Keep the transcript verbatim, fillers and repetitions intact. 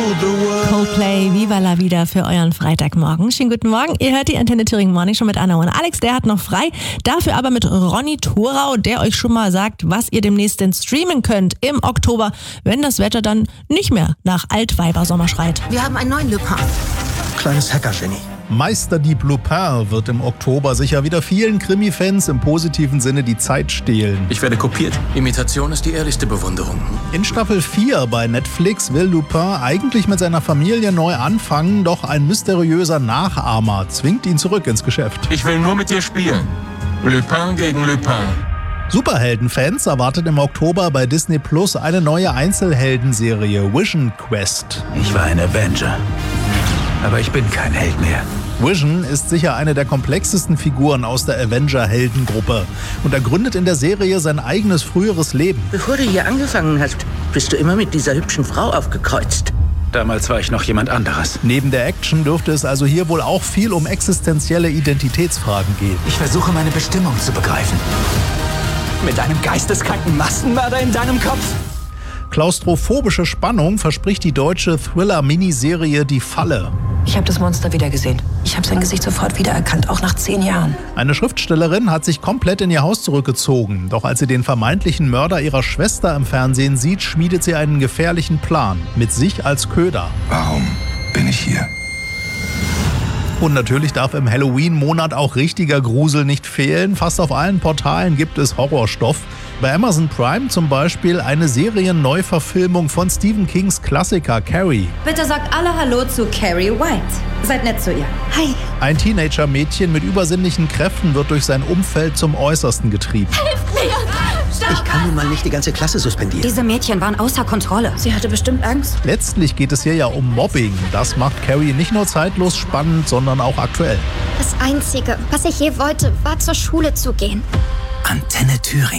the world. Coldplay, Viva la Vida für euren Freitagmorgen. Schönen guten Morgen. Ihr hört die Antenne Thüringen Morning schon mit Anna und Alex. Der hat noch frei. Dafür aber mit Ronny Thorau, der euch schon mal sagt, was ihr demnächst denn streamen könnt im Oktober, wenn das Wetter dann nicht mehr nach Altweibersommer schreit. Wir haben einen neuen Lupin. Kleines Hacker-Genie. Meisterdieb Lupin wird im Oktober sicher wieder vielen Krimi-Fans im positiven Sinne die Zeit stehlen. Ich werde kopiert. Imitation ist die ehrlichste Bewunderung. In Staffel vier bei Netflix will Lupin eigentlich mit seiner Familie neu anfangen, doch ein mysteriöser Nachahmer zwingt ihn zurück ins Geschäft. Ich will nur mit dir spielen. Lupin gegen Lupin. Superheldenfans erwartet im Oktober bei Disney Plus eine neue Einzelheldenserie, Vision Quest. Ich war ein Avenger, aber ich bin kein Held mehr. Vision ist sicher eine der komplexesten Figuren aus der Avenger-Heldengruppe und er gründet in der Serie sein eigenes früheres Leben. Bevor du hier angefangen hast, bist du immer mit dieser hübschen Frau aufgekreuzt. Damals war ich noch jemand anderes. Neben der Action dürfte es also hier wohl auch viel um existenzielle Identitätsfragen gehen. Ich versuche meine Bestimmung zu begreifen. Mit einem geisteskranken Massenmörder in deinem Kopf? Klaustrophobische Spannung verspricht die deutsche Thriller-Miniserie Die Falle. Ich habe das Monster wieder gesehen. Ich habe sein Gesicht sofort wiedererkannt, auch nach zehn Jahren. Eine Schriftstellerin hat sich komplett in ihr Haus zurückgezogen. Doch als sie den vermeintlichen Mörder ihrer Schwester im Fernsehen sieht, schmiedet sie einen gefährlichen Plan. Mit sich als Köder. Warum bin ich hier? Und natürlich darf im Halloween-Monat auch richtiger Grusel nicht fehlen. Fast auf allen Portalen gibt es Horrorstoff. Bei Amazon Prime zum Beispiel eine Serienneuverfilmung von Stephen Kings Klassiker Carrie. Bitte sagt alle Hallo zu Carrie White. Seid nett zu ihr. Hi. Ein Teenager-Mädchen mit übersinnlichen Kräften wird durch sein Umfeld zum Äußersten getrieben. Hilft mir! Stopp! Ich kann nun mal nicht die ganze Klasse suspendieren. Diese Mädchen waren außer Kontrolle. Sie hatte bestimmt Angst. Letztlich geht es hier ja um Mobbing. Das macht Carrie nicht nur zeitlos spannend, sondern auch aktuell. Das Einzige, was ich je wollte, war zur Schule zu gehen. Antenne Thüringen.